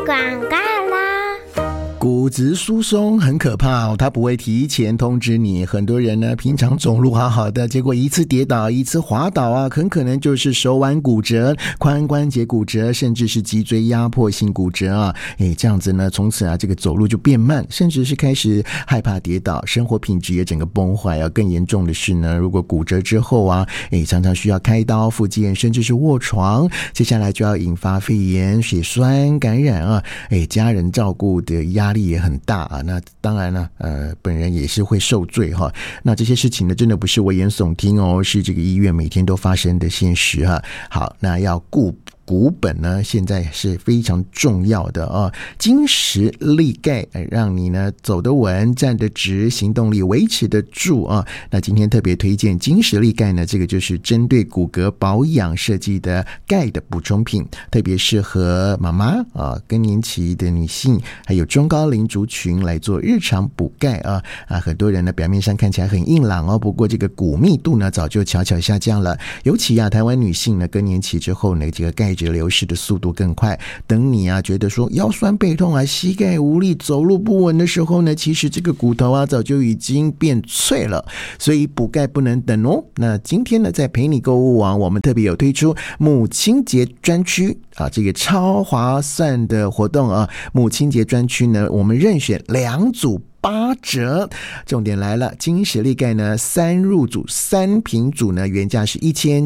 广告啦。 骨质疏松很可怕哦，它不会提前通知你。很多人呢，平常走路好好的，结果一次跌倒，一次滑倒啊，很可能就是手腕骨折、髋关节骨折，甚至是脊椎压迫性骨折啊。这样子呢，从此啊，这个走路就变慢，甚至是开始害怕跌倒，生活品质也整个崩坏啊。更严重的是呢，如果骨折之后啊，常常需要开刀复健，甚至是卧床，接下来就要引发肺炎、血栓感染啊。家人照顾的压力也很大啊，那当然了，本人也是会受罪哈。那这些事情呢，真的不是危言耸听哦，是这个医院每天都发生的现实哈。好，那要顾骨本呢，现在是非常重要的啊，精实力盖，让你呢走得稳、站得直、行动力维持得住啊。那今天特别推荐精实力盖呢，这个就是针对骨骼保养设计的钙的补充品，特别适合妈妈啊、更年期的女性，还有中高龄族群来做日常补钙啊。很多人呢表面上看起来很硬朗哦，不过这个骨密度呢早就悄悄下降了，尤其台湾女性呢更年期之后呢，这个钙质流失的速度更快。等你觉得说腰酸背痛膝盖无力、走路不稳的时候呢，其实这个骨头早就已经变脆了，所以补钙不能等哦。那今天呢，在陪你购物网，我们特别有推出母亲节专区这个超划算的活动啊！母亲节专区呢，我们任选2组8折，重点来了，精实力钙呢3入组3瓶组呢，原价是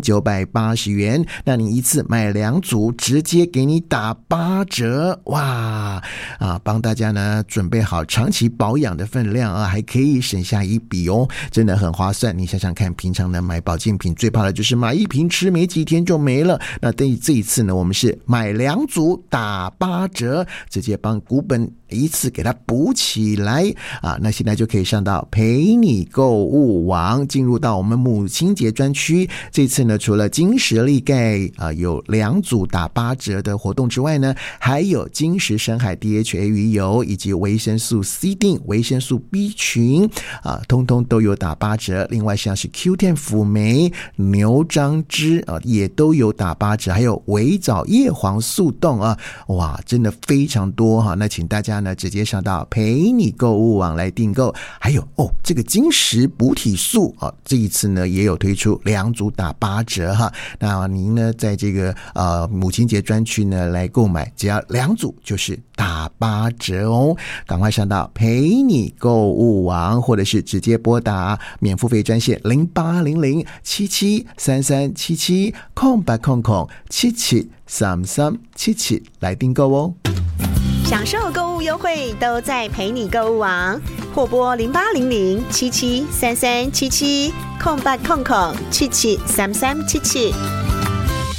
1980元，那你一次买2组，直接给你打8折，哇帮大家呢准备好长期保养的分量还可以省下一笔哦，真的很划算。你想想看，平常呢买保健品最怕的就是买一瓶吃没几天就没了，那这一次呢，我们是买2组打8折，直接帮骨本一次给它补起来那现在就可以上到陪你购物网，进入到我们母亲节专区。这次呢，除了精实力钙有2组打8折的活动之外呢，还有精实深海 DHA 鱼油以及维生素 C 锭、维生素 B 群通通都有打8折。另外像是 Q10 辅酶、牛樟芝也都有打8折，还有维藻叶黄素冻哇，真的非常多那请大家呢直接上到陪你购物网来订购。还有这个精实补体素这一次呢也有推出2组打8折那您呢在这个母亲节专区呢来购买，只要2组就是打8折哦。赶快上到陪你购物网，或者是直接拨打免付费专线0800773377773377来订购哦。 享受购物优惠都在陪你购物网，或拨0800773377，0800773377。